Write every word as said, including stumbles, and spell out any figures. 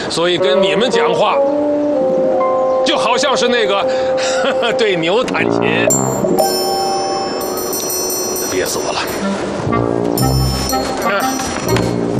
所以跟你们讲话，就好像是那个呵呵对牛弹琴，憋死我了。嗯。